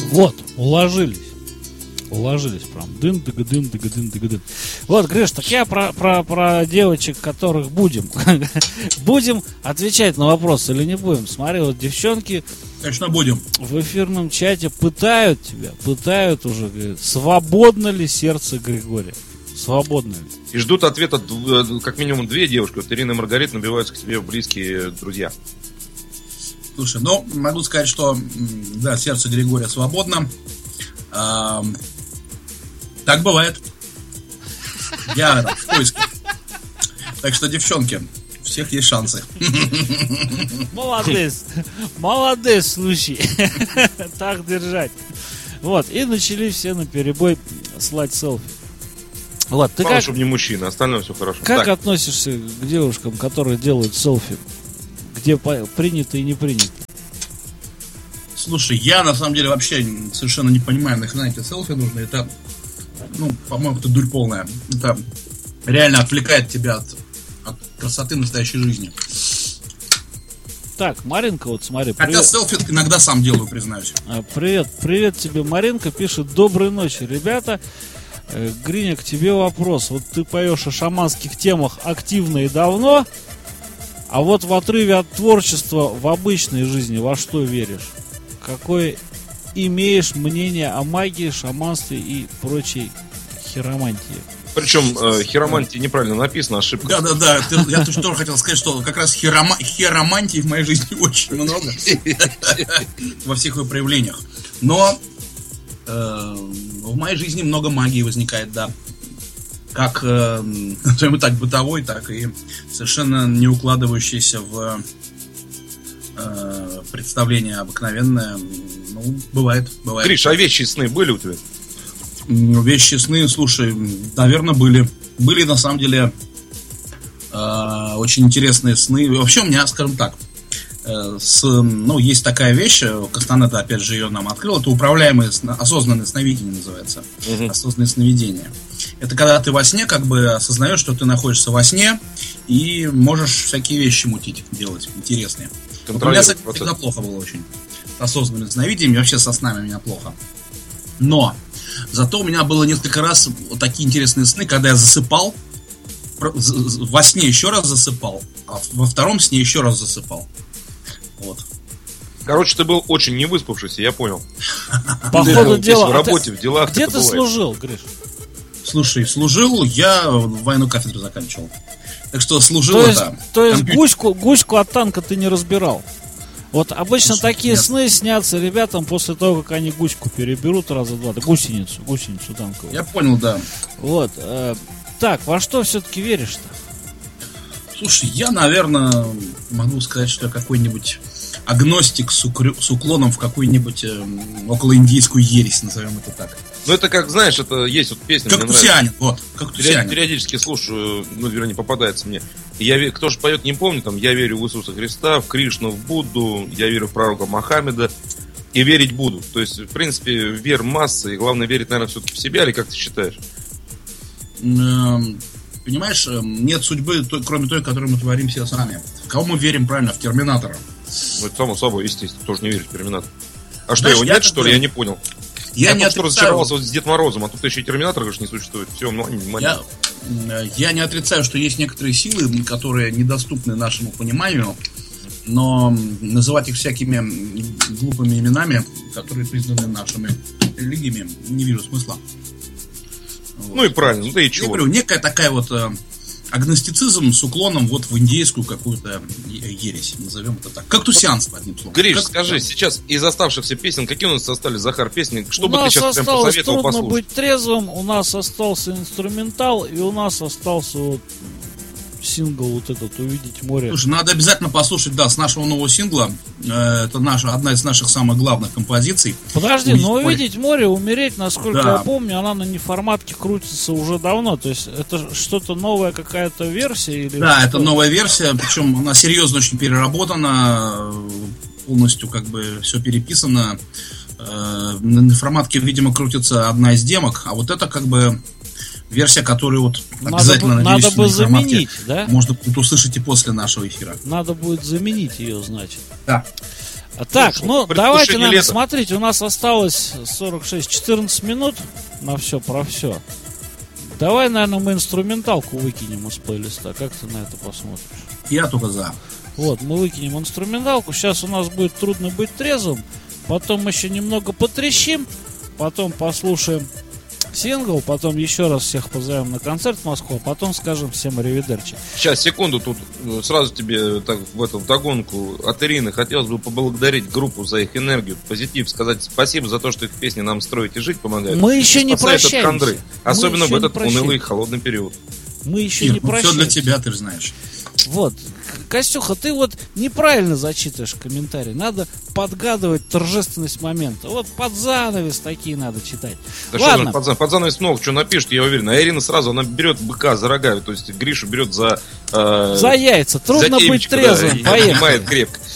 Вот, уложились. Уложились прям. Дын-дыга-дын-дыга-дын-дыга-дын. Вот, Гриш, так я про девочек, которых будем. Будем отвечать на вопросы или не будем? Смотри, вот девчонки... Конечно, будем. В эфирном чате пытают тебя, пытают уже, говорят, свободно ли сердце Григория? Свободно ли? И ждут ответа как минимум 2 девушки. Вот Ирина и Маргарита набиваются к тебе в близкие друзья. Слушай, ну, могу сказать, что, да, сердце Григория свободно. Так бывает. Я в поиске. Так что, девчонки, у всех есть шансы. Молодец. Молодец, слушай. Так держать. Вот, и начали все наперебой слать селфи. Вот, ты Главное, чтобы не мужчина, остальное все хорошо. Как относишься к девушкам, которые делают селфи? Где принято и не принято? Слушай, я на самом деле вообще совершенно не понимаю, нахрена эти селфи нужны. Это, ну, по-моему, это дурь полная. Это реально отвлекает тебя от красоты настоящей жизни. Так, Маринка, вот смотри. Хотя привет. Селфи иногда сам делаю, признаюсь. Привет тебе, Маринка, пишет: доброй ночи, ребята. Гриня, к тебе вопрос. Вот ты поешь о шаманских темах активно и давно, а вот в отрыве от творчества в обычной жизни во что веришь? Какое имеешь мнение о магии, шаманстве и прочей хиромантии? Причем хиромантии неправильно написано, ошибка. Да. Я тоже хотел сказать, что как раз хиромантии в моей жизни очень много. Во всех ее проявлениях. Но в моей жизни много магии возникает, да. Как, назовем так, бытовой, так и совершенно не укладывающийся в представление обыкновенное. Ну, бывает. Гриш, а вещи сны были у тебя? Вещи сны, слушай, наверное, были. Были, на самом деле, очень интересные сны. Вообще у меня, скажем так, есть такая вещь, Кастанеда, опять же, ее нам открыл. Это управляемое осознанное сновидение называется. Осознанное сновидение. Это когда ты во сне как бы осознаешь, что ты находишься во сне и можешь всякие вещи мутить, делать интересные. Вот у меня всегда плохо было очень. С осознанным сновидением, вообще со снами у меня плохо. Но зато у меня было несколько раз вот такие интересные сны, когда я засыпал, во сне еще раз засыпал, а во втором сне еще раз засыпал. Вот. Короче, ты был очень не выспавшийся, я понял. По ходу дела. В работе, в делах. Где ты служил, Гриш? Слушай, служил, я военную кафедру заканчивал. Так что служил, То есть гуську от танка ты не разбирал? Вот обычно такие сны снятся ребятам после того, как они гуську переберут раза два. Да, гусеницу танковую. Я понял, да. Вот. Так, во что все-таки веришь-то? Слушай, я, наверное, могу сказать, что я какой-нибудь агностик с уклоном в какую-нибудь околоиндийскую ересь, назовем это так. Ну, это как, знаешь, это есть вот песня. Как Тусянин, вот. Как Тусянин. Периодически слушаю, вернее, попадается мне. Кто же поет, не помню, там, я верю в Иисуса Христа, в Кришну, в Будду, я верю в пророка Мохаммеда, и верить буду. То есть, в принципе, вер масса, и главное верить, наверное, все-таки в себя, или как ты считаешь? Понимаешь, нет судьбы, кроме той, которую мы творим все сами. В кого мы верим, правильно? В Терминатора. Ну, это само собой, естественно, тоже не верит в Терминатора. А что, его нет, что ли? Я не понял. Я не отрицаю. Разочаровался вот с Дед Морозом, а тут еще и Терминатор, говоришь, не существует. Все, я не отрицаю, что есть некоторые силы, которые недоступны нашему пониманию, но называть их всякими глупыми именами, которые признаны нашими религиями, не вижу смысла. Вот. Ну и правильно, ну да и чего. Я говорю, некая такая вот агностицизм с уклоном вот в индейскую какую-то ересь, назовем это так. Кактусианство, одним словом. Гриш, скажи, сейчас из оставшихся песен, какие у нас остались, Захар, песни? Что бы ты сейчас прям посоветовал послушать? Трудно быть трезвым, у нас остался инструментал, и у нас остался вот сингл вот этот «Увидеть море». Слушай, надо обязательно послушать, да, с нашего нового сингла. Это одна из наших самых главных композиций. Подожди, но «Увидеть море», «Умереть», насколько я помню, она на неформатке крутится уже давно. То есть это что-то новая какая-то версия? Или да, это новая версия, причем она серьезно очень переработана, полностью как бы все переписано. На неформатке, видимо, крутится одна из демок, а вот это как бы версия, которую вот обязательно, надеюсь, надо бы заменить, да? Можно будет услышать и после нашего эфира. Надо будет заменить ее, значит. Да. Так, ну давайте, наверное, лета. смотрите, у нас осталось 46-14 минут на все про все. Давай, наверное, мы инструменталку выкинем из плейлиста. Как ты на это посмотришь? Я только за. Вот, мы выкинем инструменталку. Сейчас у нас будет «Трудно быть трезвым». Потом еще немного потрещим. Потом послушаем сингл. Потом еще раз всех позовем на концерт в Москву. А потом скажем всем аривидерчи. Сейчас, секунду, тут сразу тебе так в догонку от Ирины хотелось бы поблагодарить группу за их энергию, позитив, сказать спасибо за то, что их песни нам строить и жить помогают. Мы еще не Спасают от прощаемся. хандры. Особенно в этот прощаемся. унылый холодный период. Мы еще Ир, не ну, прощаемся. все для тебя, ты же знаешь. Вот. Костюха, ты вот неправильно зачитываешь комментарий. Надо подгадывать торжественность момента. Вот под занавес такие надо читать. Да Ладно. что, под занавес много что напишет, я уверен. А Ирина сразу, она берет быка за рога, то есть Гришу берет за За яйца. Трудно быть темечко, трезвым. да, и Поехали. обнимает крепко.